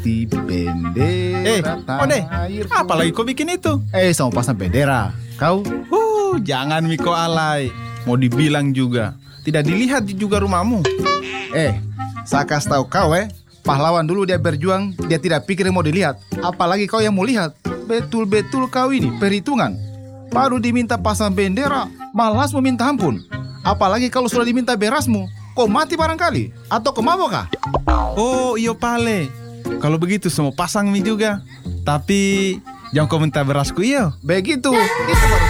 Di bendera Ode, tanah air. apalagi kau bikin itu? Sama pasang bendera. Kau? Jangan Miko alay. Mau dibilang juga. Tidak dilihat juga rumahmu. Saya kasih tahu kau pahlawan dulu dia berjuang, dia tidak pikir mau dilihat. Apalagi kau yang mau lihat. Betul-betul kau ini perhitungan. Baru diminta pasang bendera, malas meminta ampun. Apalagi kalau sudah diminta berasmu, kau mati barangkali. Atau kau mabok kah? Oh iyo pale. Kalau begitu semua pasang mie juga. Tapi jangan kau minta berasku iyo. Begitu. Itu baru